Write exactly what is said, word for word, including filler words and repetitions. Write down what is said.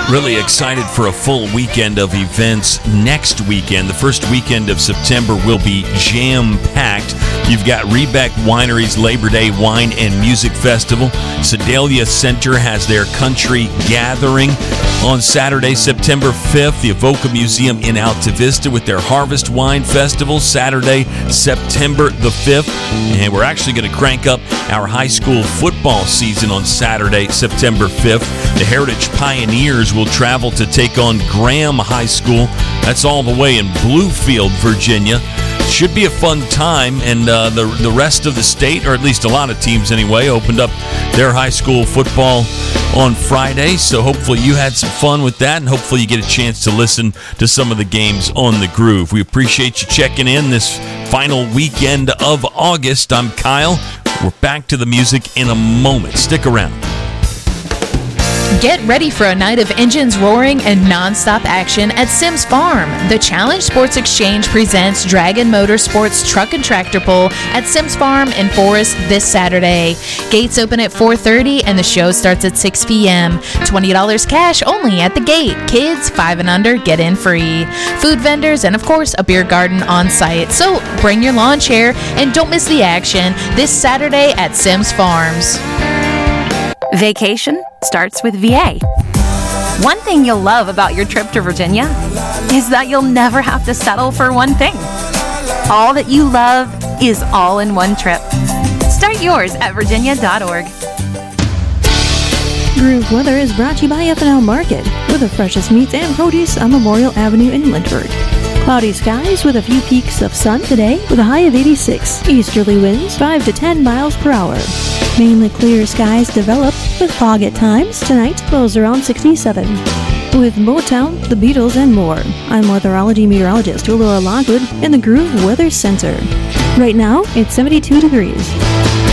Really excited for a full weekend of events next weekend. The first weekend of September will be jam-packed. You've got Rebec Winery's Labor Day Wine and Music Festival. Sedalia Center has their country gathering. On Saturday, September fifth, the Evoca Museum in Alta Vista with their Harvest Wine Festival. Saturday, September the fifth. And we're actually going to crank up our high school football season on Saturday, September fifth. The Heritage Pioneers will travel to take on Graham High School. That's all the way in Bluefield, Virginia. Should be a fun time, and uh, the the rest of the state, or at least a lot of teams anyway, opened up their high school football on Friday, so hopefully you had some fun with that, and hopefully you get a chance to listen to some of the games on the Groove. We appreciate you checking in this final weekend of August. I'm Kyle. We're back to the music in a moment. Stick around. Get ready for a night of engines roaring and non-stop action at Sims Farm. The Challenge Sports Exchange presents Dragon Motorsports Truck and Tractor Pull at Sims Farm in Forest this Saturday. Gates open at four thirty and the show starts at six p.m. twenty dollars cash only at the gate. Kids five and under get in free. Food vendors and, of course, a beer garden on site. So bring your lawn chair and don't miss the action this Saturday at Sims Farms. Vacation starts with V A. One thing you'll love about your trip to Virginia is that you'll never have to settle for one thing. All that you love is all in one trip. Start yours at virginia dot org. Groove Weather is brought to you by F and L Market, with the freshest meats and produce on Memorial Avenue in Lynchburg. Cloudy skies with a few peaks of sun today with a high of eighty-six. Easterly winds five to ten miles per hour. Mainly clear skies develop with fog at times. Tonight, lows around sixty-seven. With Motown, the Beatles, and more, I'm weatherology meteorologist Laura Lockwood in the Groove Weather Center. Right now, it's seventy-two degrees.